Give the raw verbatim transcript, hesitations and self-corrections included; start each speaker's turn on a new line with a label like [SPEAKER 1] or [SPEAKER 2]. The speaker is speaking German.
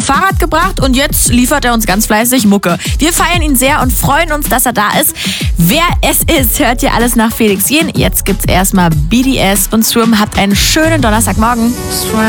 [SPEAKER 1] dem Fahrrad gebracht und jetzt liefert er uns ganz fleißig Mucke. Wir feiern ihn sehr und freuen uns, dass er da ist. Wer es ist, hört ihr alles nach Felix Jähn. Jetzt gibt's erstmal B D S und Swim. Habt einen schönen Donnerstagmorgen.